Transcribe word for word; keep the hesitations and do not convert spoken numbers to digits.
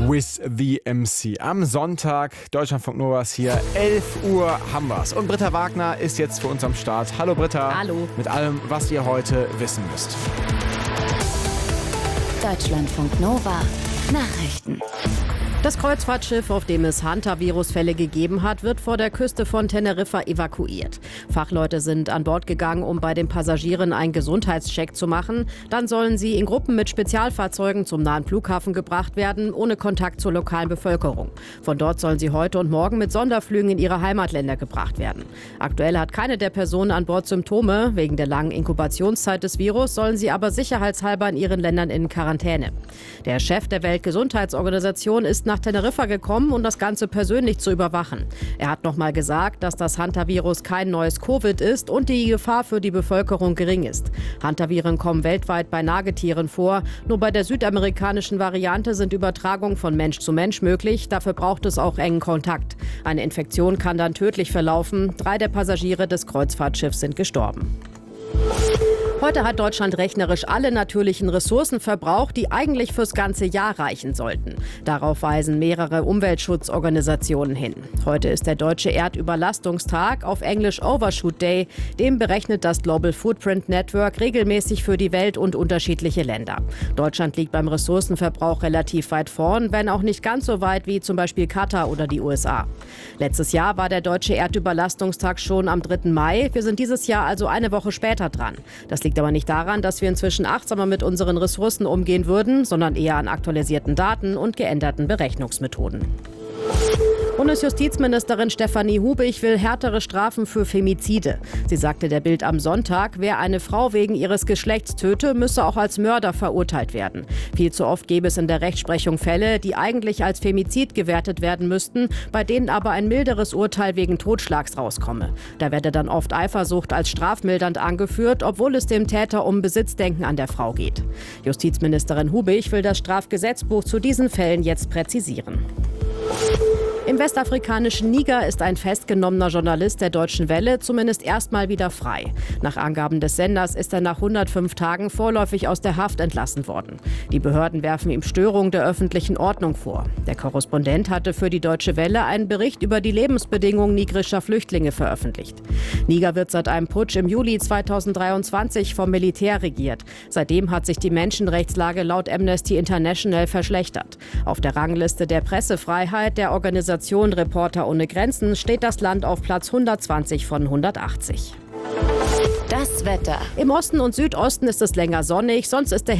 with the M C. Am Sonntag, Deutschlandfunk Novas hier, elf Uhr haben wir's. Und Britta Wagner ist jetzt für uns am Start. Hallo Britta. Hallo. Mit allem, was ihr heute wissen müsst. Deutschlandfunk Nova Nachrichten. Das Kreuzfahrtschiff, auf dem es Hantavirus-Fälle gegeben hat, wird vor der Küste von Teneriffa evakuiert. Fachleute sind an Bord gegangen, um bei den Passagieren einen Gesundheitscheck zu machen. Dann sollen sie in Gruppen mit Spezialfahrzeugen zum nahen Flughafen gebracht werden, ohne Kontakt zur lokalen Bevölkerung. Von dort sollen sie heute und morgen mit Sonderflügen in ihre Heimatländer gebracht werden. Aktuell hat keine der Personen an Bord Symptome. Wegen der langen Inkubationszeit des Virus sollen sie aber sicherheitshalber in ihren Ländern in Quarantäne. Der Chef der Weltgesundheitsorganisation ist nach Teneriffa gekommen, um das Ganze persönlich zu überwachen. Er hat nochmal gesagt, dass das Hantavirus kein neues Covid ist und die Gefahr für die Bevölkerung gering ist. Hantaviren kommen weltweit bei Nagetieren vor. Nur bei der südamerikanischen Variante sind Übertragungen von Mensch zu Mensch möglich. Dafür braucht es auch engen Kontakt. Eine Infektion kann dann tödlich verlaufen. Drei der Passagiere des Kreuzfahrtschiffs sind gestorben. Heute hat Deutschland rechnerisch alle natürlichen Ressourcen verbraucht, die eigentlich fürs ganze Jahr reichen sollten. Darauf weisen mehrere Umweltschutzorganisationen hin. Heute ist der Deutsche Erdüberlastungstag, auf Englisch Overshoot Day. Dem berechnet das Global Footprint Network regelmäßig für die Welt und unterschiedliche Länder. Deutschland liegt beim Ressourcenverbrauch relativ weit vorn, wenn auch nicht ganz so weit wie zum Beispiel Katar oder die U S A. Letztes Jahr war der Deutsche Erdüberlastungstag schon am dritten Mai. Wir sind dieses Jahr also eine Woche später dran. Das liegt aber nicht daran, dass wir inzwischen achtsamer mit unseren Ressourcen umgehen würden, sondern eher an aktualisierten Daten und geänderten Berechnungsmethoden. Bundesjustizministerin Stefanie Hubich will härtere Strafen für Femizide. Sie sagte der Bild am Sonntag, wer eine Frau wegen ihres Geschlechts töte, müsse auch als Mörder verurteilt werden. Viel zu oft gäbe es in der Rechtsprechung Fälle, die eigentlich als Femizid gewertet werden müssten, bei denen aber ein milderes Urteil wegen Totschlags rauskomme. Da werde dann oft Eifersucht als strafmildernd angeführt, obwohl es dem Täter um Besitzdenken an der Frau geht. Justizministerin Hubich will das Strafgesetzbuch zu diesen Fällen jetzt präzisieren. Im westafrikanischen Niger ist ein festgenommener Journalist der Deutschen Welle zumindest erstmal wieder frei. Nach Angaben des Senders ist er nach hundertfünf Tagen vorläufig aus der Haft entlassen worden. Die Behörden werfen ihm Störung der öffentlichen Ordnung vor. Der Korrespondent hatte für die Deutsche Welle einen Bericht über die Lebensbedingungen nigrischer Flüchtlinge veröffentlicht. Niger wird seit einem Putsch im Juli zweitausenddreiundzwanzig vom Militär regiert. Seitdem hat sich die Menschenrechtslage laut Amnesty International verschlechtert. Auf der Rangliste der Pressefreiheit der Organisation Reporter ohne Grenzen steht das Land auf Platz hundertzwanzig von hundertachtzig. Das Wetter. Im Osten und Südosten ist es länger sonnig, sonst ist der